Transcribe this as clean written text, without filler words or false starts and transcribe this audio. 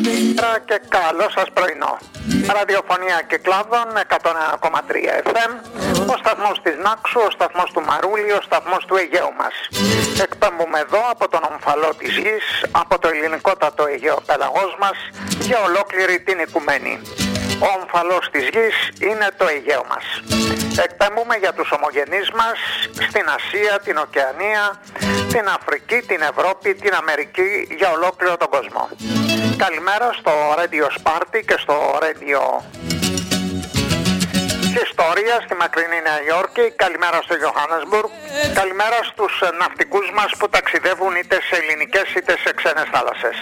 Και καλό σας πρωινό. Ραδιοφωνία Κυκλάδων 101,3 FM. Ο σταθμός της Νάξου, ο σταθμός του Μαρούλη, ο σταθμός του Αιγαίου μας. Εκπέμπουμε εδώ από τον ομφαλό της γης, από το ελληνικότατο Αιγαίο πέλαγος μας, για ολόκληρη την οικουμένη. Ο ομφαλός της γης είναι το Αιγαίο μας. Εκπέμπουμε για τους ομογενείς μας στην Ασία, την Οκεανία, την Αφρική, την Ευρώπη, την Αμερική, για ολόκληρο τον κόσμο. Καλημέρα στο Radio Sparti και στο Radio Ιστορία στη μακρινή Νέα Υόρκη. Καλημέρα στο Johannesburg. Καλημέρα στους ναυτικούς μας που ταξιδεύουν είτε σε ελληνικές είτε σε ξένες θάλασσες.